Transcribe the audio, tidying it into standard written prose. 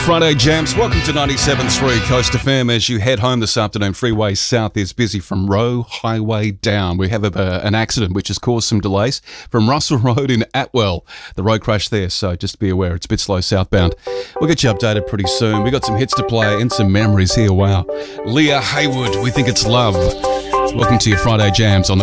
Friday Jams. Welcome to 97.3 Coast FM. As you head home this afternoon, Freeway South is busy from Roe Highway down. We have an accident which has caused some delays from Russell Road in Atwell. The road crash there, so just be aware it's a bit slow southbound. We'll get you updated pretty soon. We got some hits to play and some memories here. Wow. Leah Haywood, We Think It's Love. Welcome to your Friday Jams on the